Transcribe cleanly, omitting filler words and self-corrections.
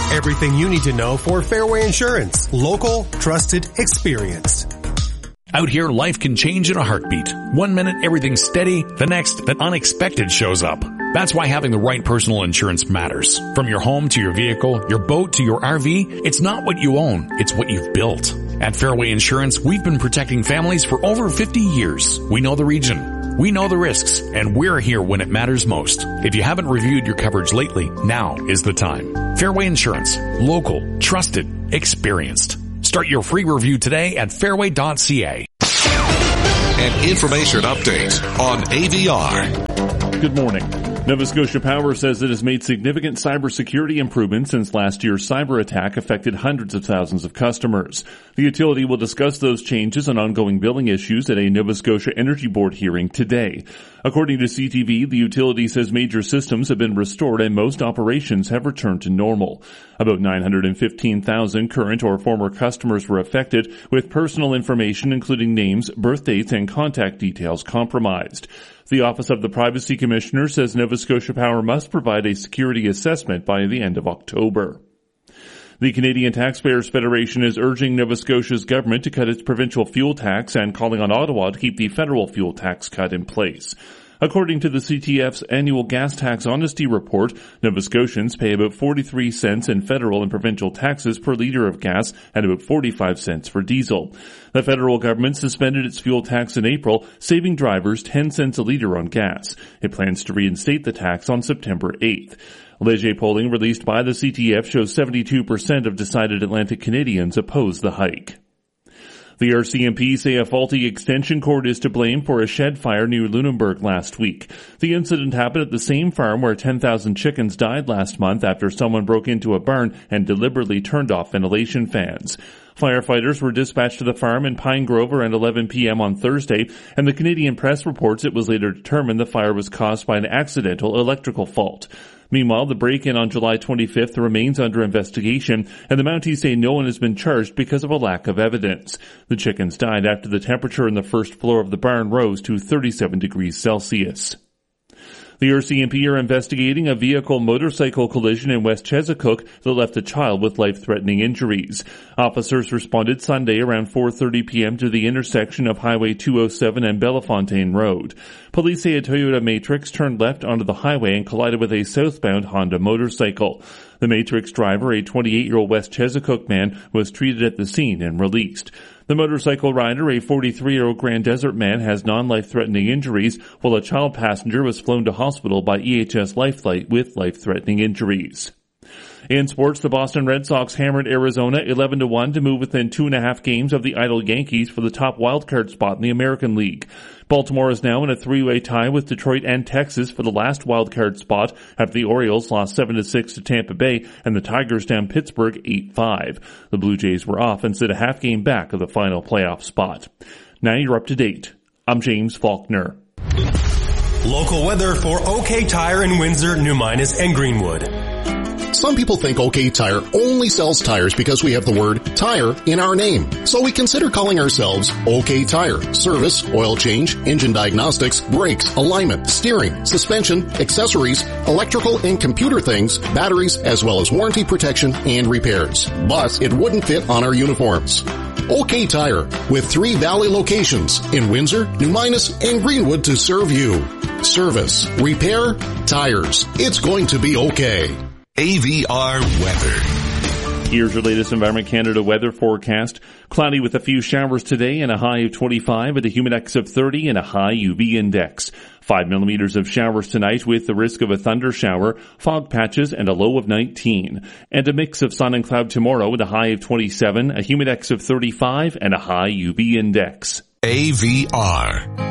Everything you need to know for Fairway Insurance. Local, trusted, experienced. Out here, life can change in a heartbeat. 1 minute, everything's steady. The next, the unexpected shows up. That's why having the right personal insurance matters. From your home to your vehicle, your boat to your RV, it's not what you own, it's what you've built. At Fairway Insurance, we've been protecting families for over 50 years. We know the region, we know the risks, and we're here when it matters most. If you haven't reviewed your coverage lately, now is the time. Fairway Insurance. Local, trusted, experienced. Start your free review today at fairway.ca. An information update on AVR. Good morning. Nova Scotia Power says it has made significant cybersecurity improvements since last year's cyber attack affected hundreds of thousands of customers. The utility will discuss those changes and ongoing billing issues at a Nova Scotia Energy Board hearing today. According to CTV, the utility says major systems have been restored and most operations have returned to normal. About 915,000 current or former customers were affected, with personal information including names, birth dates, and contact details compromised. The Office of the Privacy Commissioner says Nova Scotia Power must provide a security assessment by the end of October. The Canadian Taxpayers Federation is urging Nova Scotia's government to cut its provincial fuel tax and calling on Ottawa to keep the federal fuel tax cut in place. According to the CTF's annual gas tax honesty report, Nova Scotians pay about 43 cents in federal and provincial taxes per litre of gas and about 45 cents for diesel. The federal government suspended its fuel tax in April, saving drivers 10 cents a litre on gas. It plans to reinstate the tax on September 8th. Leger polling released by the CTF shows 72% of decided Atlantic Canadians oppose the hike. The RCMP say a faulty extension cord is to blame for a shed fire near Lunenburg last week. The incident happened at the same farm where 10,000 chickens died last month after someone broke into a barn and deliberately turned off ventilation fans. Firefighters were dispatched to the farm in Pine Grove around 11 p.m. on Thursday, and the Canadian Press reports it was later determined the fire was caused by an accidental electrical fault. Meanwhile, the break-in on July 25th remains under investigation, and the Mounties say no one has been charged because of a lack of evidence. The chickens died after the temperature in the first floor of the barn rose to 37 degrees Celsius. The RCMP are investigating a vehicle-motorcycle collision in West Chesapeake that left a child with life-threatening injuries. Officers responded Sunday around 4:30 p.m. to the intersection of Highway 207 and Bellefontaine Road. Police say a Toyota Matrix turned left onto the highway and collided with a southbound Honda motorcycle. The Matrix driver, a 28-year-old West Chesapeake man, was treated at the scene and released. The motorcycle rider, a 43-year-old Grand Desert man, has non-life-threatening injuries, while a child passenger was flown to hospital by EHS Lifelight with life-threatening injuries. In sports, the Boston Red Sox hammered Arizona 11-1 to move within 2.5 games of the idle Yankees for the top wildcard spot in the American League. Baltimore is now in a three-way tie with Detroit and Texas for the last wildcard spot after the Orioles lost 7-6 to Tampa Bay and the Tigers down Pittsburgh 8-5. The Blue Jays were off and sit a half game back of the final playoff spot. Now you're up to date. I'm James Faulkner. Local weather for OK Tire in Windsor, New Minas, and Greenwood. Some people think OK Tire only sells tires because we have the word tire in our name. So we consider calling ourselves OK Tire. Service, oil change, engine diagnostics, brakes, alignment, steering, suspension, accessories, electrical and computer things, batteries, as well as warranty protection and repairs. But it wouldn't fit on our uniforms. OK Tire, with 3 Valley locations in Windsor, New Minas, and Greenwood to serve you. Service, repair, tires. It's going to be okay. AVR weather. Here's your latest Environment Canada weather forecast. Cloudy with a few showers today and a high of 25 and a humidex of 30 and a high UV index. 5 millimeters of showers tonight with the risk of a thunder shower, fog patches, and a low of 19. And a mix of sun and cloud tomorrow with a high of 27, a humidex of 35, and a high UV index. AVR.